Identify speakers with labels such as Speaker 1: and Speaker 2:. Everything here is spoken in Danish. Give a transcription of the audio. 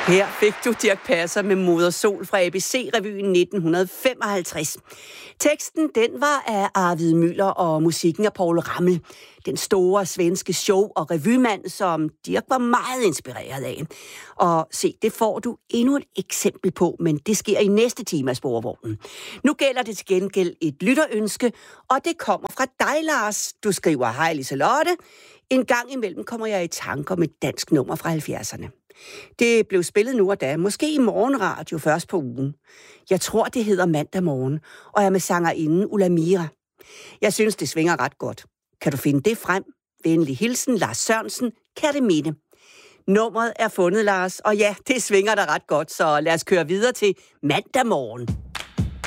Speaker 1: Her fik du Dirch Passer med Moder Sol fra ABC-revyen 1955. Teksten, den var af Arvid Müller og musikken af Paul Rammel, den store svenske show- og revymand, som Dirch var meget inspireret af. Og se, det får du endnu et eksempel på, men det sker i næste time af Sporvognen. Nu gælder det til gengæld et lytterønske, og det kommer fra dig, Lars. Du skriver, hej Liselotte. En gang imellem kommer jeg i tanker med et dansk nummer fra 70'erne. Det blev spillet nu og da, måske i morgenradio først på ugen. Jeg tror, det hedder Mandag Morgen, og er med sangerinden Ulla Mira. Jeg synes, det svinger ret godt. Kan du finde det frem? Venlig hilsen, Lars Sørensen, Kærteminde. Nummeret er fundet, Lars, og ja, det svinger da ret godt, så lad os køre videre til Mandag Morgen.